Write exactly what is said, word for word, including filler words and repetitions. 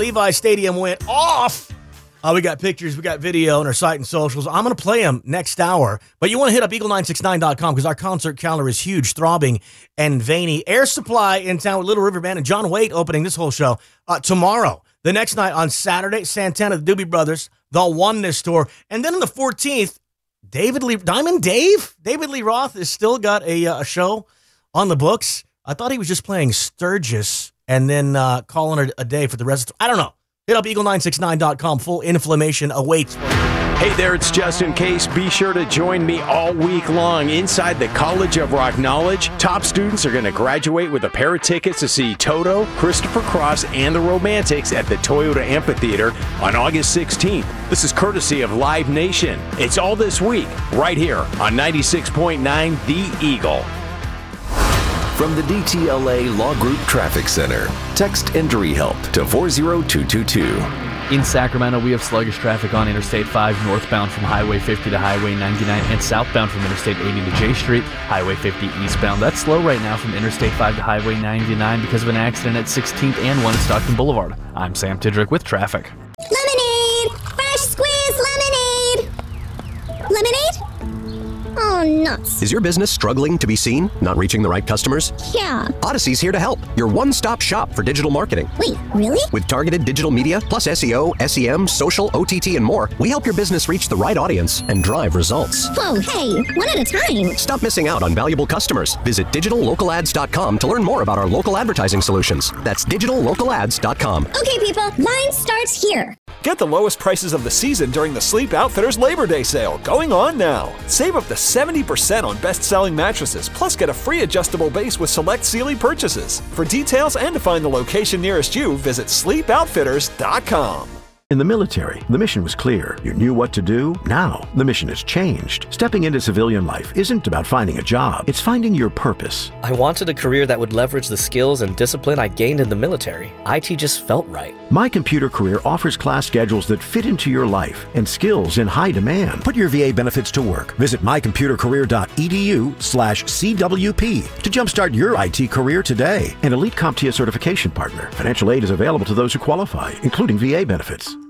Levi Stadium went off. Uh, we got pictures, we got video on our site and socials. I'm going to play them next hour. But you want to hit up eagle nine six nine dot com because our concert calendar is huge, throbbing, and veiny. Air Supply in town with Little River Band and John Waite opening this whole show uh, tomorrow. The next night on Saturday, Santana, the Doobie Brothers, the Oneness Tour. And then on the fourteenth, David Lee, Diamond Dave? David Lee Roth has still got a, uh, a show on the books. I thought he was just playing Sturgis and then uh, calling it a day for the rest of I don't know. Hit up eagle nine six nine dot com. Full inflammation awaits. Hey there, it's Justin Case. Be sure to join me all week long inside the College of Rock Knowledge. Top students are going to graduate with a pair of tickets to see Toto, Christopher Cross, and the Romantics at the Toyota Amphitheater on August sixteenth. This is courtesy of Live Nation. It's all this week, right here on ninety-six point nine The Eagle. From the D T L A Law Group Traffic Center, text Injury Help to four zero two two two. In Sacramento, we have sluggish traffic on Interstate five northbound from Highway fifty to Highway ninety-nine and southbound from Interstate eighty to J Street, Highway fifty eastbound. That's slow right now from Interstate five to Highway ninety-nine because of an accident at sixteenth and one at Stockton Boulevard. I'm Sam Tidrick with traffic. Lemonade! Fresh squeezed lemonade! Lemonade? Oh, nuts. Is your business struggling to be seen? Not reaching the right customers? Yeah. Odyssey's here to help. Your one-stop shop for digital marketing. Wait, really? With targeted digital media, plus S E O, S E M, social, O T T, and more, we help your business reach the right audience and drive results. Whoa, hey, one at a time. Stop missing out on valuable customers. Visit digital local ads dot com to learn more about our local advertising solutions. That's digital local ads dot com. Okay, people, mine starts here. Get the lowest prices of the season during the Sleep Outfitters Labor Day sale, going on now. Save up to seventy percent on best-selling mattresses, plus get a free adjustable base with select Sealy purchases. For details and to find the location nearest you, visit sleep outfitters dot com. In the military, the mission was clear. You knew what to do. Now, the mission has changed. Stepping into civilian life isn't about finding a job. It's finding your purpose. I wanted a career that would leverage the skills and discipline I gained in the military. I T just felt right. My Computer Career offers class schedules that fit into your life and skills in high demand. Put your V A benefits to work. Visit my computer career dot e d u slash C W P to jumpstart your I T career today. An elite CompTIA certification partner. Financial aid is available to those who qualify, including V A benefits.